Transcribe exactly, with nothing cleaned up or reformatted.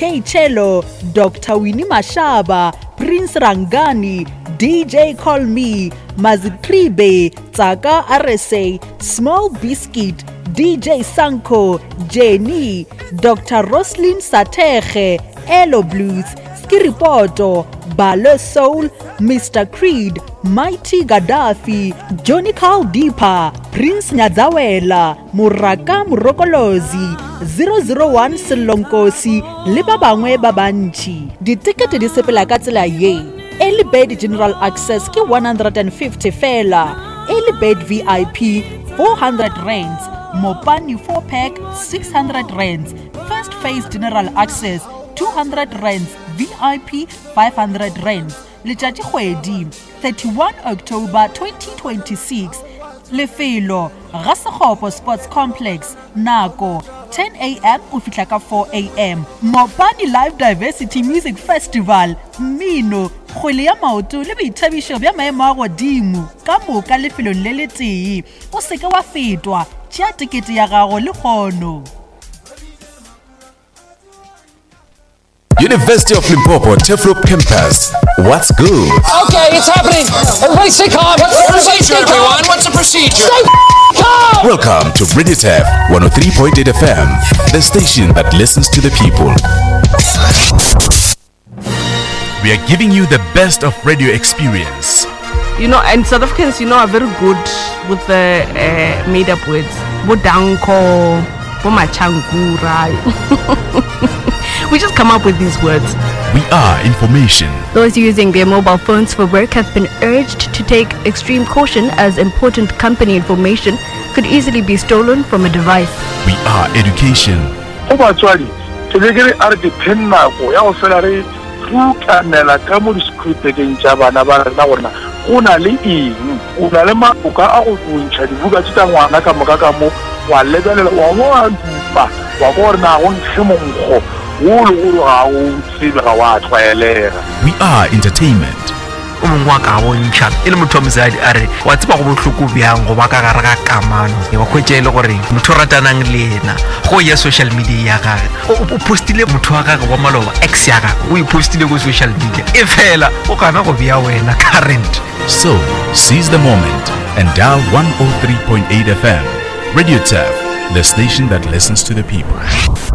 K Chelo, Doctor Winnie Mashaba, Prince Rangani, D J Call Me, Mazitribe, Tsaka R S A, Small Biscuit, D J Sanko, Jenny, Doctor Roslyn Sateche, Elo Blues, Skiripoto, Balo Soul, Mister Creed, Mighty Gaddafi, Johnny Kaldipa, Prince Nyadzawela, Muraka Murokolozi, zero zero one Selonkosi, le ba bangwe ba bantši. Ditikete di sepela ka tsela ye. Early Bird General Access ke one hundred fifty fela. Early Bird V I P four hundred rands. Mopani four pack six hundred rands. First Phase General Access two hundred rands. V I P five hundred rands. Letšatši kgwedi thirty-first October twenty twenty-six. Lefelo Gasekgopo Sports Complex. Nako ten a m o fihla ka four a m Mopani Live Diversity Music Festival. Mmino, kgwele ya maoto le boithabišo bja maemo a godimo ka moka lefelong le le tee. O seke wa fetwa, tšea tikete ya gago le kgono. University of Limpopo Teflop Campus. What's good? Okay, it's happening. Everybody stay calm. What's the procedure, everyone? What's the procedure? Stay calm. Welcome to Radio Tef one oh three point eight F M, the station that listens to the people. We are giving you the best of radio experience. You know, and South Africans, you know, are very good with the uh, made-up words. Bodanko, bomachangura. We just come up with these words. We are information. Those using their mobile phones for work have been urged to take extreme caution as important company information could easily be stolen from a device. We are education. Actually, today are the penna go ya salary through canela kamu script again jabana ba na bona una le eng una le mabuka a go buntsha dibuka tsa ngwana ka moka ka mo wa lebelela wa mo a dupa wa bona go ntshimonggo. We are entertainment. umngwaka bontsha ile motho mzadi are wa tseba go bohloko bjang go ba ka gare ga kamano e ba khwetšele gore motho ratanang le ena go ya social media ya gagwe o postile motho wa gagwe wa maloba ex ya gagwe o ipostile go social media e fela o kana go bia wena current. So seize the moment and dial one oh three point eight F M. Radio Tef, the station that listens to the people.